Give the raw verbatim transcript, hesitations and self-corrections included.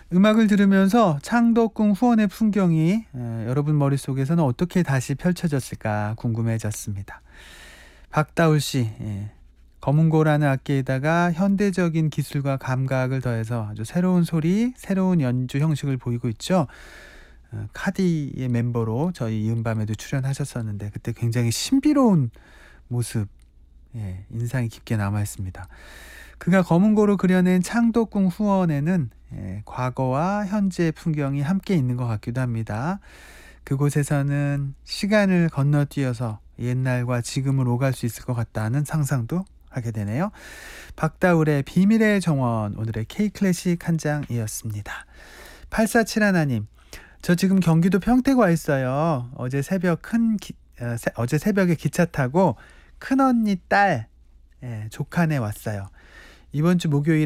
음악을 들으면서 창덕궁 후원의 풍경이 에, 여러분 머릿속에서는 어떻게 다시 펼쳐졌을까 궁금해졌습니다. 박다울 씨, 예. 검은고라는 악기에다가 현대적인 기술과 감각을 더해서 아주 새로운 소리, 새로운 연주 형식을 보이고 있죠. 어, 카디의 멤버로 저희 이음밤에도 출연하셨었는데 그때 굉장히 신비로운 모습, 예, 인상이 깊게 남아있습니다. 그가 검은고로 그려낸 창덕궁 후원에는 예, 과거와 현재의 풍경이 함께 있는 것 같기도 합니다. 그곳에서는 시간을 건너뛰어서 옛날과 지금을 오갈 수 있을 것 같다는 상상도 하게 되네요. 박다울의 비밀의 정원, 오늘의 K-클래식 한 장이었습니다. 팔사칠일 님, 저 지금 경기도 평택 와 있어요. 어제 새벽 큰 기, 어, 새, 어제 새벽에 기차 타고 큰언니 딸 예, 조카네 왔어요. 이번 주 목요일